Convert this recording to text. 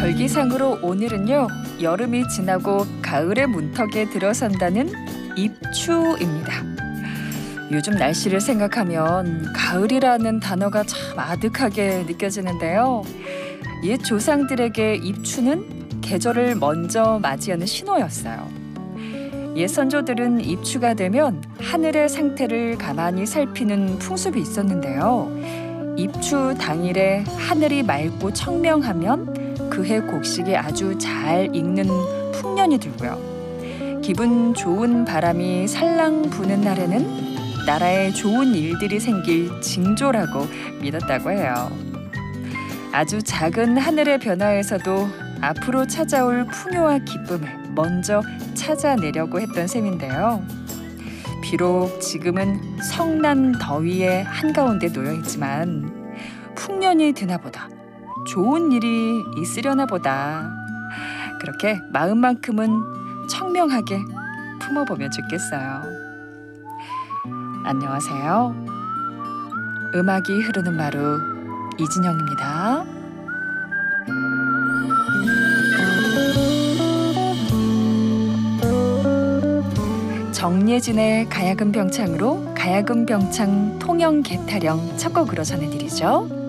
절기상으로 오늘은요, 여름이 지나고 가을의 문턱에 들어선다는 입추입니다. 요즘 날씨를 생각하면 가을이라는 단어가 참 아득하게 느껴지는데요. 옛 조상들에게 입추는 계절을 먼저 맞이하는 신호였어요. 옛 선조들은 입추가 되면 하늘의 상태를 가만히 살피는 풍습이 있었는데요. 입추 당일에 하늘이 맑고 청명하면 그해 곡식이 아주 잘 익는 풍년이 들고요. 기분 좋은 바람이 살랑 부는 날에는 나라에 좋은 일들이 생길 징조라고 믿었다고 해요. 아주 작은 하늘의 변화에서도 앞으로 찾아올 풍요와 기쁨을 먼저 찾아내려고 했던 셈인데요. 비록 지금은 성난 더위의 한가운데 놓여 있지만 풍년이 드나 보다, 좋은 일이 있으려나 보다, 그렇게 마음만큼은 청명하게 품어보면 좋겠어요. 안녕하세요. 음악이 흐르는 마루 이진영입니다. 정예진의 가야금 병창으로 가야금 병창 통영 개타령 첫 곡으로 전해드리죠.